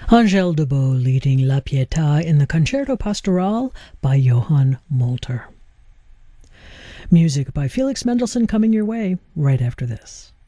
Angèle Debow leading La Pietà in the Concerto Pastoral by Johann Molter. Music by Felix Mendelssohn coming your way right after this.